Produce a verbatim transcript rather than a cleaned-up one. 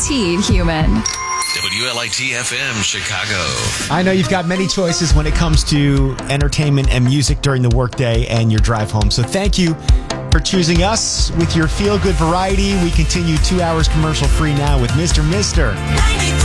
guaranteed human. W L I T F M Chicago. I know you've got many choices when it comes to entertainment and music during the workday and your drive home. So thank you for choosing us with your feel-good variety. We continue two hours commercial free now with Mister Mister